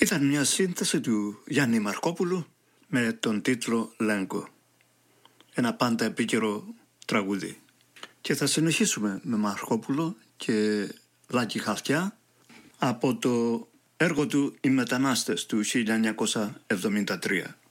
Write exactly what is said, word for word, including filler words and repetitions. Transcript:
Ήταν μια σύνθεση του Γιάννη Μαρκόπουλου με τον τίτλο «Λέγκο». Ένα πάντα επίκαιρο τραγούδι. Και θα συνεχίσουμε με Μαρκόπουλο και Λάκη Χαλκιά από το έργο του «Οι Μετανάστες» του χίλια εννιακόσια εβδομήντα τρία.